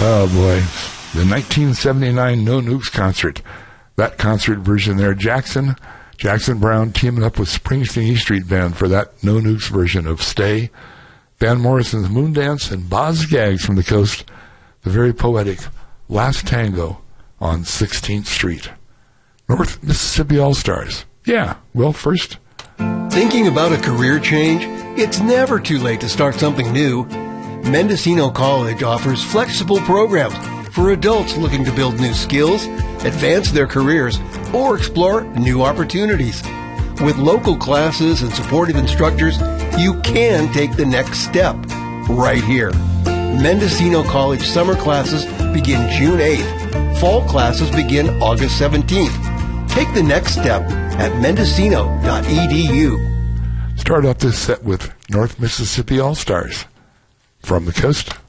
Oh, boy. The 1979 No Nukes concert. That concert version there. Jackson Browne teaming up with Springsteen E Street Band for that No Nukes version of Stay. Van Morrison's Moondance, and Boz Scaggs from the coast, the very poetic Last Tango on 16th Street. North Mississippi All-Stars. Yeah, well, first. Thinking about a career change? It's never too late to start something new. Mendocino College offers flexible programs for adults looking to build new skills, advance their careers, or explore new opportunities. With local classes and supportive instructors, you can take the next step right here. Mendocino College summer classes begin June 8th. Fall classes begin August 17th. Take the next step at mendocino.edu. Start off this set with North Mississippi All-Stars from the coast.